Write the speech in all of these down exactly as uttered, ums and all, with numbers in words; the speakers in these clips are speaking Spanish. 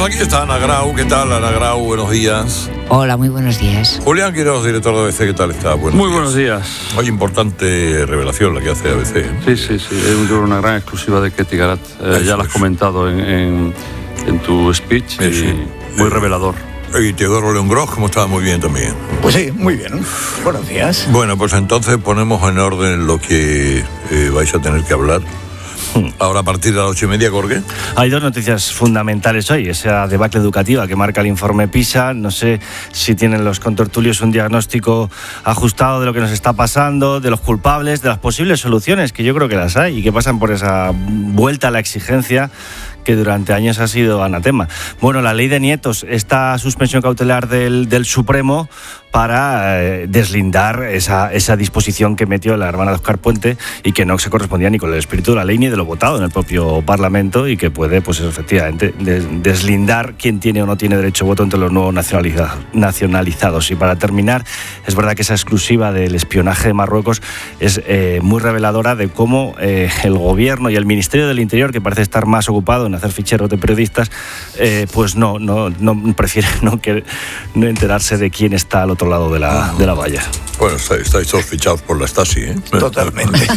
aquí está Ana Grau. ¿Qué tal, Ana Grau? Buenos días. Hola, muy buenos días. Julián Quiroz, director de A B C, ¿qué tal está? Buenos muy días. buenos días. Muy importante revelación la que hace A B C. ¿eh? Sí, sí, sí. Es una gran exclusiva de Ketty Garat. Eh, ya la has comentado en, en, en tu speech. Sí, y sí. Muy Eh, revelador. Y Teodoro León Gross, como estaba muy bien también. Pues sí, muy bien. Buenos días. Bueno, pues entonces ponemos en orden lo que eh, vais a tener que hablar. Ahora a partir de las ocho y media, Jorge. Hay dos noticias fundamentales hoy. Esa debacle educativa que marca el informe PISA. No sé si tienen los contertulios un diagnóstico ajustado de lo que nos está pasando, de los culpables, de las posibles soluciones, que yo creo que las hay y que pasan por esa vuelta a la exigencia que durante años ha sido anatema. Bueno, la ley de nietos, esta suspensión cautelar del, del Supremo para eh, deslindar esa, esa disposición que metió la hermana de Óscar Puente y que no se correspondía ni con el espíritu de la ley ni de lo votado en el propio Parlamento y que puede, pues efectivamente, de, deslindar quién tiene o no tiene derecho a voto entre los nuevos nacionaliza, nacionalizados. Y para terminar, es verdad que esa exclusiva del espionaje de Marruecos es eh, muy reveladora de cómo eh, el Gobierno y el Ministerio del Interior, que parece estar más ocupado en hacer ficheros de periodistas, eh, pues no, no, no prefiere no, que, no enterarse de quién está al otro lado de la, de la valla. Bueno, estáis, estáis todos fichados por la Stasi, ¿eh? Totalmente.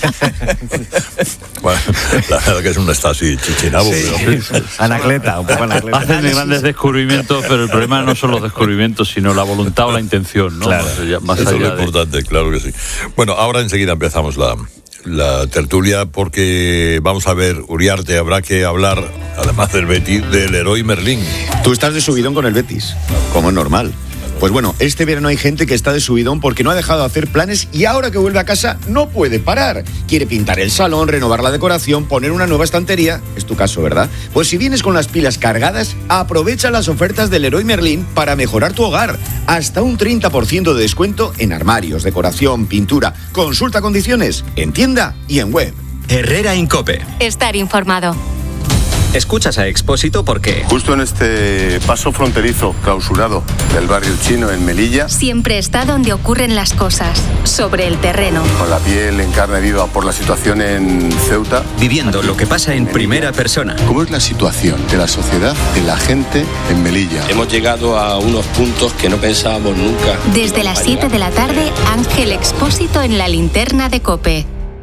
Bueno, la verdad que es una Stasi chichinabo. Sí. Pero... Anacleta, un poco anacleta. Hacen grandes descubrimientos, pero el problema no son los descubrimientos, sino la voluntad o la intención, ¿no? Claro. Más allá, más Eso es allá lo de... importante, claro que sí. Bueno, ahora enseguida empezamos la, la tertulia porque vamos a ver, Uriarte, habrá que hablar, además del Betis, del Leroy Merlin. Tú estás de subidón con el Betis, como es normal. Pues bueno, este verano hay gente que está de subidón porque no ha dejado de hacer planes y ahora que vuelve a casa no puede parar. Quiere pintar el salón, renovar la decoración, poner una nueva estantería. Es tu caso, ¿verdad? Pues si vienes con las pilas cargadas, aprovecha las ofertas del Leroy Merlin para mejorar tu hogar. Hasta un treinta por ciento de descuento en armarios, decoración, pintura. Consulta condiciones en tienda y en web. Herrera Incope. Estar informado. Escuchas a Expósito porque... Justo en este paso fronterizo clausurado del barrio chino en Melilla, Siempre está donde ocurren las cosas, sobre el terreno. con la piel en carne viva por la situación en Ceuta. Viviendo lo que pasa en primera persona. ¿Cómo es la situación de la sociedad, de la gente en Melilla? Hemos llegado a unos puntos que no pensábamos nunca. Desde las siete de la tarde, Ángel Expósito en la linterna de COPE.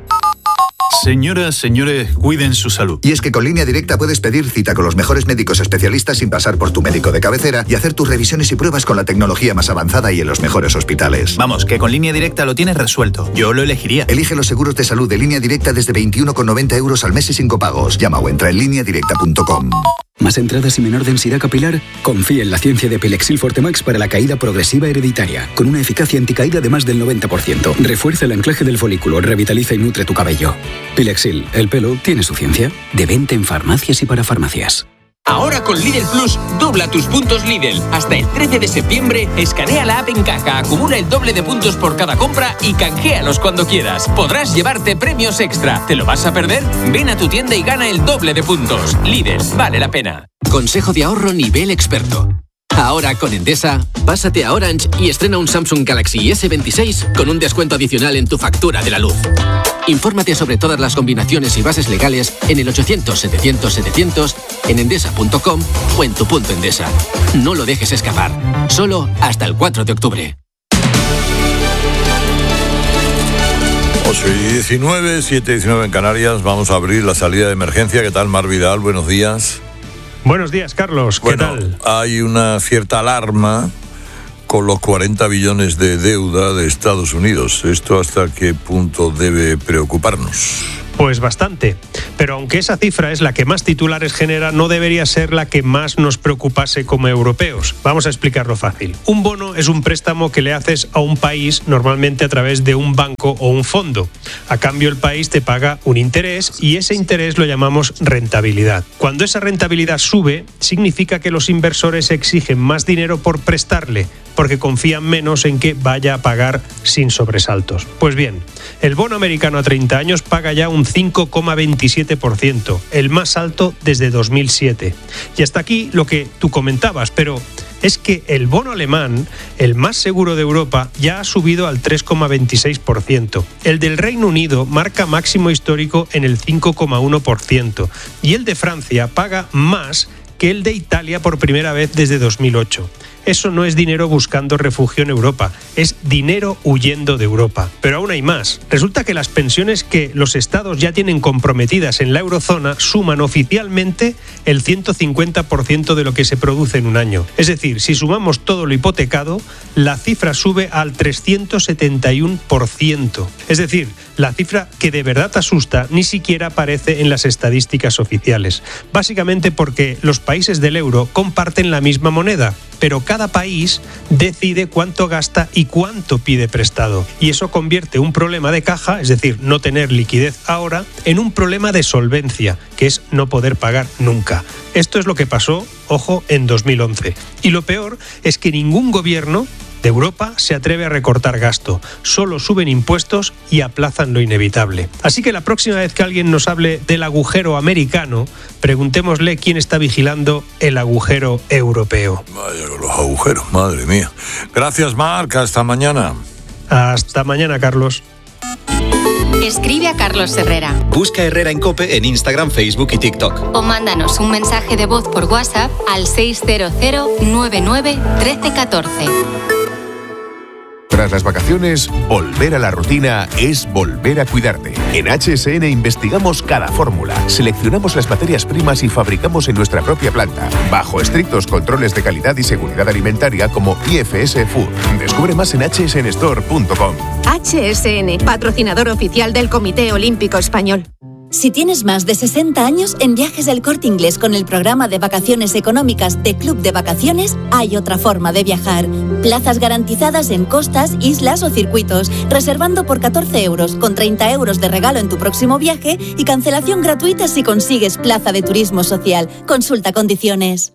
Señoras, señores, cuiden su salud. Y es que con Línea Directa puedes pedir cita con los mejores médicos especialistas sin pasar por tu médico de cabecera y hacer tus revisiones y pruebas con la tecnología más avanzada y en los mejores hospitales. Vamos, que con Línea Directa lo tienes resuelto. Yo lo elegiría. Elige los seguros de salud de Línea Directa desde veintiuno con noventa euros al mes y sin copagos. Llama o entra en línea directa punto com. ¿Más entradas y menor densidad capilar? Confía en la ciencia de Pilexil Fortemax para la caída progresiva hereditaria, con una eficacia anticaída de más del noventa por ciento. Refuerza el anclaje del folículo, revitaliza y nutre tu cabello. Pilexil, el pelo tiene su ciencia. De venta en farmacias y para farmacias. Ahora con Lidl Plus, dobla tus puntos Lidl. Hasta el trece de septiembre, escanea la app en caja, acumula el doble de puntos por cada compra y canjealos cuando quieras. Podrás llevarte premios extra. ¿Te lo vas a perder? Ven a tu tienda y gana el doble de puntos. Lidl, vale la pena. Consejo de ahorro nivel experto. Ahora con Endesa, pásate a Orange y estrena un Samsung Galaxy ese veintiséis con un descuento adicional en tu factura de la luz. Infórmate sobre todas las combinaciones y bases legales en el ochocientos setecientos setecientos, en endesa punto com o en tu punto Endesa. No lo dejes escapar. Solo hasta el cuatro de octubre. ocho y diecinueve, siete y diecinueve en Canarias. Vamos a abrir la salida de emergencia. ¿Qué tal, Mar Vidal? Buenos días. Buenos días, Carlos. ¿Qué bueno, tal? Hay una cierta alarma con los cuarenta billones de deuda de Estados Unidos. ¿Esto hasta qué punto debe preocuparnos? Pues bastante. Pero aunque esa cifra es la que más titulares genera, no debería ser la que más nos preocupase como europeos. Vamos a explicarlo fácil. Un bono es un préstamo que le haces a un país normalmente a través de un banco o un fondo. A cambio, el país te paga un interés y ese interés lo llamamos rentabilidad. Cuando esa rentabilidad sube, significa que los inversores exigen más dinero por prestarle, porque confían menos en que vaya a pagar sin sobresaltos. Pues bien, el bono americano a treinta años paga ya un cinco coma veintisiete por ciento, el más alto desde dos mil siete. Y hasta aquí lo que tú comentabas, pero es que el bono alemán, el más seguro de Europa, ya ha subido al tres coma veintiséis por ciento. El del Reino Unido marca máximo histórico en el cinco coma uno por ciento y el de Francia paga más que el de Italia por primera vez desde dos mil ocho. Eso no es dinero buscando refugio en Europa, es dinero huyendo de Europa. Pero aún hay más. Resulta que las pensiones que los estados ya tienen comprometidas en la eurozona suman oficialmente el ciento cincuenta por ciento de lo que se produce en un año. Es decir, si sumamos todo lo hipotecado, la cifra sube al trescientos setenta y uno por ciento. Es decir, la cifra que de verdad asusta ni siquiera aparece en las estadísticas oficiales. Básicamente porque los países del euro comparten la misma moneda, pero cada país decide cuánto gasta y cuánto pide prestado. Y eso convierte un problema de caja, es decir, no tener liquidez ahora, en un problema de solvencia, que es no poder pagar nunca. Esto es lo que pasó, ojo, en dos mil once. Y lo peor es que ningún gobierno de Europa se atreve a recortar gasto. Solo suben impuestos y aplazan lo inevitable. Así que la próxima vez que alguien nos hable del agujero americano, preguntémosle quién está vigilando el agujero europeo. Vaya con los agujeros, madre mía. Gracias, Marc. Hasta mañana. Hasta mañana, Carlos. Escribe a Carlos Herrera. Busca Herrera en COPE en Instagram, Facebook y TikTok. O mándanos un mensaje de voz por WhatsApp al seis cero cero nueve nueve uno tres uno cuatro. Tras las vacaciones, volver a la rutina es volver a cuidarte. En H S N investigamos cada fórmula, seleccionamos las materias primas y fabricamos en nuestra propia planta, bajo estrictos controles de calidad y seguridad alimentaria como I F S Food. Descubre más en h s n store punto com. H S N, patrocinador oficial del Comité Olímpico Español. Si tienes más de sesenta años, en Viajes del Corte Inglés con el programa de vacaciones económicas de Club de Vacaciones, hay otra forma de viajar. Plazas garantizadas en costas, islas o circuitos, reservando por catorce euros, con treinta euros de regalo en tu próximo viaje y cancelación gratuita si consigues plaza de turismo social. Consulta condiciones.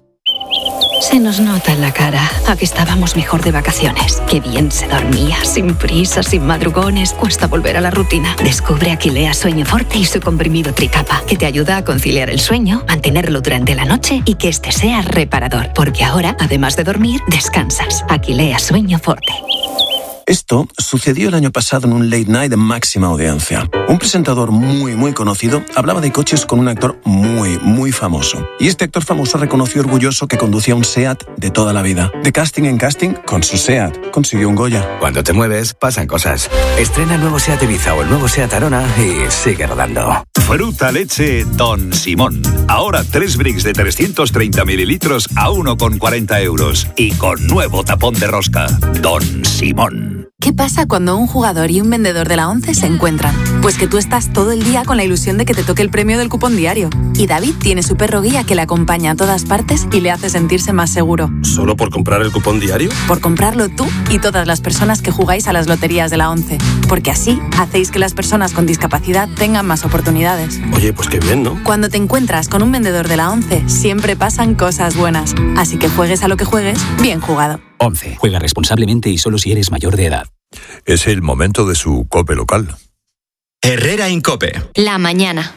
Se nos nota en la cara a que estábamos mejor de vacaciones. Qué bien se dormía, sin prisas, sin madrugones. Cuesta volver a la rutina. Descubre Aquilea Sueño Forte y su comprimido Tricapa, que te ayuda a conciliar el sueño, mantenerlo durante la noche y que este sea reparador. Porque ahora, además de dormir, descansas. Aquilea Sueño Forte. Esto sucedió el año pasado en un late night de máxima audiencia. Un presentador muy, muy conocido hablaba de coches con un actor muy, muy famoso. Y este actor famoso reconoció orgulloso que conducía un SEAT de toda la vida. De casting en casting, con su SEAT consiguió un Goya. Cuando te mueves, pasan cosas. Estrena el nuevo SEAT Ibiza o el nuevo SEAT Arona y sigue rodando. Fruta leche Don Simón. Ahora tres bricks de trescientos treinta mililitros a uno con cuarenta euros. Y con nuevo tapón de rosca. Don Simón. ¿Qué pasa cuando un jugador y un vendedor de la ONCE se encuentran? Pues que tú estás todo el día con la ilusión de que te toque el premio del cupón diario. Y David tiene su perro guía que le acompaña a todas partes y le hace sentirse más seguro. ¿Solo por comprar el cupón diario? Por comprarlo tú y todas las personas que jugáis a las loterías de la ONCE. Porque así hacéis que las personas con discapacidad tengan más oportunidades. Oye, pues qué bien, ¿no? Cuando te encuentras con un vendedor de la ONCE, siempre pasan cosas buenas. Así que juegues a lo que juegues, bien jugado. ONCE. Juega responsablemente y solo si eres mayor de edad. Es el momento de su COPE local. Herrera en COPE. La mañana.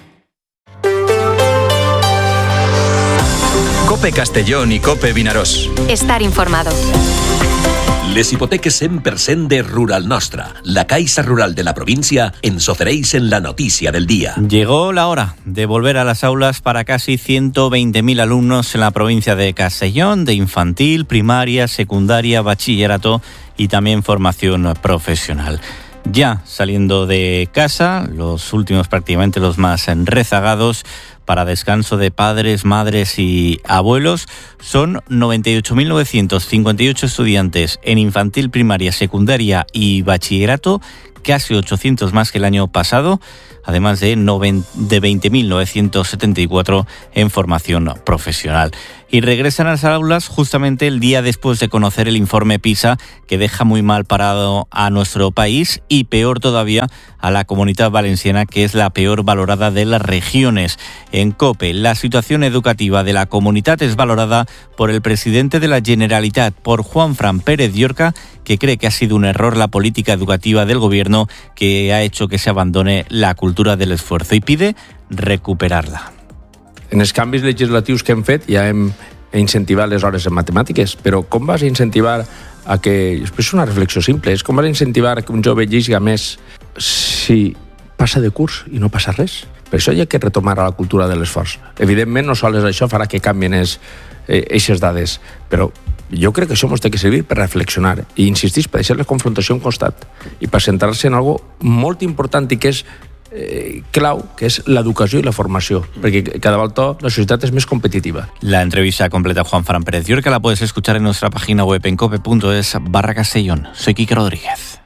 COPE Castellón y COPE Vinaròs. Estar informado. Les hipoteques cent per cent de Rural Nostra, la Caixa Rural de la provincia, ens ofereix en la noticia del día. Llegó la hora de volver a las aulas para casi ciento veinte mil alumnos en la provincia de Castellón, de infantil, primaria, secundaria, bachillerato y también formación profesional. Ya saliendo de casa, los últimos prácticamente los más rezagados para descanso de padres, madres y abuelos, son noventa y ocho mil novecientos cincuenta y ocho estudiantes en infantil, primaria, secundaria y bachillerato, casi ochocientos más que el año pasado, además de, de veinte mil novecientos setenta y cuatro en formación profesional. Y regresan a las aulas justamente el día después de conocer el informe PISA, que deja muy mal parado a nuestro país y peor todavía a la Comunitat Valenciana, que es la peor valorada de las regiones. En COPE, la situación educativa de la comunidad es valorada por el presidente de la Generalitat, por Juanfran Pérez Llorca, que cree que ha sido un error la política educativa del gobierno que ha hecho que se abandone la cultura del esfuerzo y pide recuperarla. En els canvis legislatius que hem fet ja hem incentivat les hores en matemàtiques, però com vas incentivar a que... És una reflexió simple, és com vas incentivar que un jove llisga més si passa de curs i no passa res. Per això hi ha que retomar a la cultura de l'esforç. Evidentment, no sols això farà que canvien aquestes eh, dades, però jo crec que això ens té que servir per reflexionar i insistir, per deixar la confrontació a un costat i per centrar-se en algo molt important i que és Eh, clau, que es l'educació i la formació, perquè cada volta la societat es más competitiva. La entrevista completa a Juan Fran Pérez Llorca la puedes escuchar en nuestra página web en cope punto es barra Castellón. Soy Quique Rodríguez.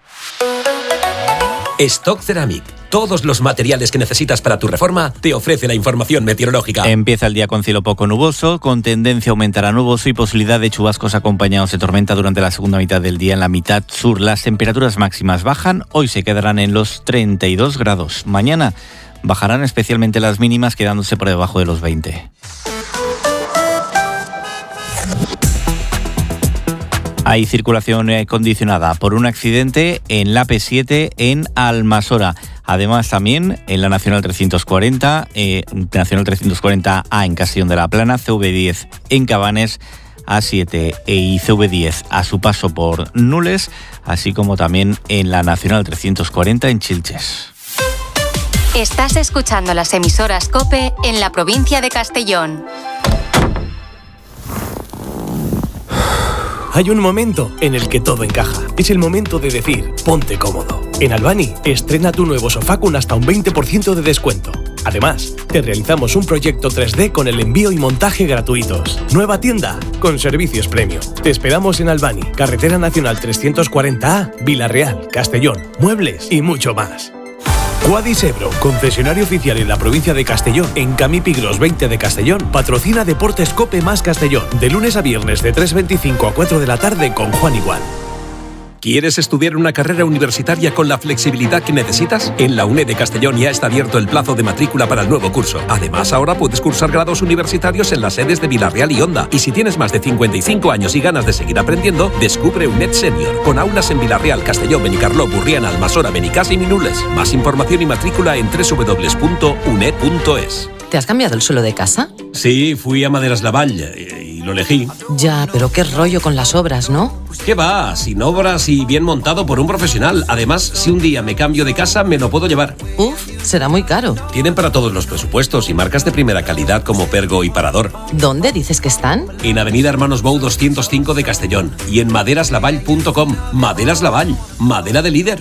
Stock Ceramic. Todos los materiales que necesitas para tu reforma te ofrece la información meteorológica. Empieza el día con cielo poco nuboso, con tendencia a aumentar a nuboso y posibilidad de chubascos acompañados de tormenta durante la segunda mitad del día en la mitad sur. Las temperaturas máximas bajan, hoy se quedarán en los treinta y dos grados. Mañana bajarán especialmente las mínimas, quedándose por debajo de los veinte. Hay circulación condicionada por un accidente en la P siete en Almasora. Además, también en la Nacional trescientos cuarenta, eh, Nacional trescientos cuarenta A en Castellón de la Plana, C V diez en Cabanes, A siete y C V diez a su paso por Nules, así como también en la Nacional trescientos cuarenta en Chilches. Estás escuchando las emisoras COPE en la provincia de Castellón. Hay un momento en el que todo encaja. Es el momento de decir, ponte cómodo. En Albani, estrena tu nuevo sofá con hasta un veinte por ciento de descuento. Además, te realizamos un proyecto tres D con el envío y montaje gratuitos. Nueva tienda, con servicios premium. Te esperamos en Albani, Carretera Nacional trescientos cuarenta A, Vila-real, Castellón, muebles y mucho más. Quadis Ebro, concesionario oficial en la provincia de Castellón, en Camí Pigros veinte de Castellón, patrocina Deportes Cope más Castellón, de lunes a viernes de tres veinticinco a cuatro de la tarde con Juan Igual. ¿Quieres estudiar una carrera universitaria con la flexibilidad que necesitas? En la UNED de Castellón ya está abierto el plazo de matrícula para el nuevo curso. Además, ahora puedes cursar grados universitarios en las sedes de Vila-real y Onda. Y si tienes más de cincuenta y cinco años y ganas de seguir aprendiendo, descubre UNED Senior, con aulas en Vila-real, Castellón, Benicarló, Burriana, Almasora, Benicàssim y Nules. Más información y matrícula en doble u doble u doble u punto uned punto es. ¿Te has cambiado el suelo de casa? Sí, fui a Maderas Lavall y lo elegí. Ya, pero qué rollo con las obras, ¿no? ¿Qué va? Sin obras y bien montado por un profesional. Además, si un día me cambio de casa, me lo puedo llevar. Uf, será muy caro. Tienen para todos los presupuestos y marcas de primera calidad como Pergo y Parador. ¿Dónde dices que están? En Avenida Hermanos Bou doscientos cinco de Castellón y en maderas lavall punto com. Maderas Lavall, madera de líder.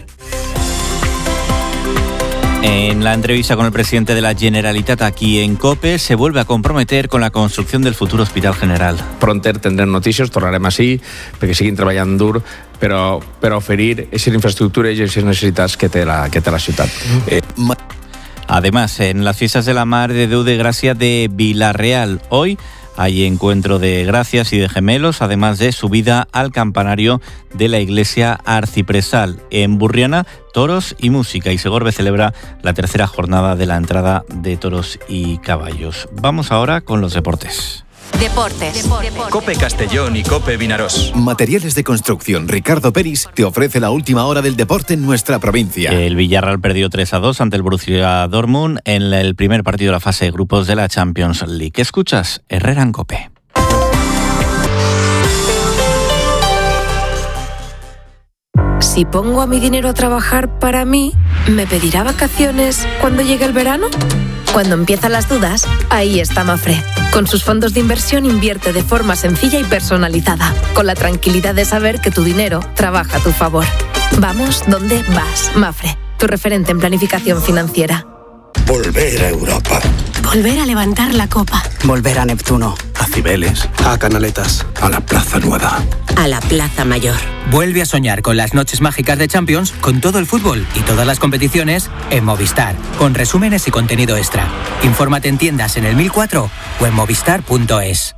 En la entrevista con el presidente de la Generalitat aquí en COPE, se vuelve a comprometer con la construcción del futuro Hospital General. Pronter tendrem notícies, tornarem així, perquè seguim treballant dur, però per oferir aquestes infraestructures i aquestes necessitats que té la, que té la ciutat. Eh, Además, en las fiestas de la Mar de Déu de Gracia de Vila-real, hoy hay encuentro de gracias y de gemelos, además de subida al campanario de la iglesia arcipresal. En Burriana, toros y música. Y Segorbe celebra la tercera jornada de la entrada de toros y caballos. Vamos ahora con los deportes. Deportes. Deportes. Cope Castellón y Cope Vinarós. Materiales de construcción Ricardo Peris te ofrece la última hora del deporte en nuestra provincia. El Villarreal perdió tres a dos ante el Borussia Dortmund en el primer partido de la fase de grupos de la Champions League. ¿Qué escuchas? Herrera en Cope. Si pongo a mi dinero a trabajar para mí, ¿me pedirá vacaciones cuando llegue el verano? Cuando empiezan las dudas, ahí está Mafre. Con sus fondos de inversión invierte de forma sencilla y personalizada, con la tranquilidad de saber que tu dinero trabaja a tu favor. Vamos donde vas, Mafre, tu referente en planificación financiera. Volver a Europa. Volver a levantar la copa. Volver a Neptuno. A Cibeles. A Canaletas. A la Plaza Nueva. A la Plaza Mayor. Vuelve a soñar con las noches mágicas de Champions, con todo el fútbol y todas las competiciones en Movistar, con resúmenes y contenido extra. Infórmate en tiendas en el mil cuatro o en movistar punto es.